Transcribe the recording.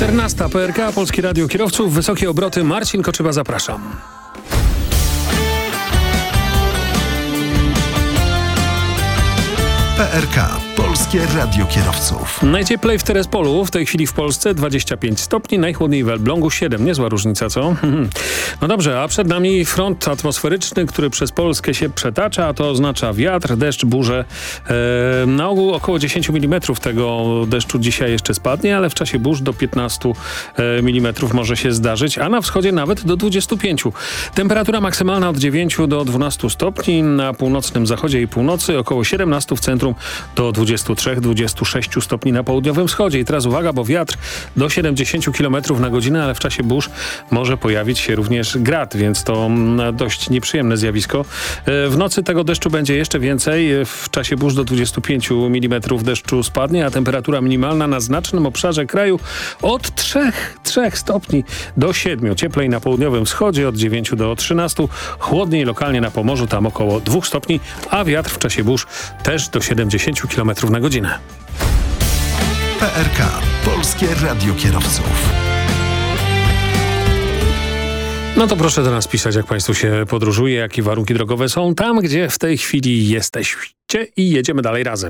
14. PRK, Polskie Radio Kierowców, wysokie obroty. Marcin Koczyba, zapraszam. PRK, Polskie Radio Kierowców. Najcieplej w Terespolu w tej chwili w Polsce 25 stopni, najchłodniej w Elblągu 7. Niezła różnica, co? No dobrze, a przed nami front atmosferyczny, który przez Polskę się przetacza, a to oznacza wiatr, deszcz, burze. Na ogół około 10 mm tego deszczu dzisiaj jeszcze spadnie, ale w czasie burz do 15 mm może się zdarzyć, a na wschodzie nawet do 25. Temperatura maksymalna od 9 do 12 stopni, na północnym zachodzie i północy około 17 w centrum do 23-26 stopni na południowym wschodzie. I teraz uwaga, bo wiatr do 70 km na godzinę, ale w czasie burz może pojawić się również grad, więc to dość nieprzyjemne zjawisko. W nocy tego deszczu będzie jeszcze więcej. W czasie burz do 25 mm deszczu spadnie, a temperatura minimalna na znacznym obszarze kraju od 3 stopni do 7. Cieplej na południowym wschodzie od 9 do 13. Chłodniej lokalnie na Pomorzu, tam około 2 stopni, a wiatr w czasie burz też do 70 km na godzinę. PRK, Polskie Radio Kierowców. No to proszę do nas pisać, jak Państwu się podróżuje, jakie warunki drogowe są tam, gdzie w tej chwili jesteście i jedziemy dalej razem.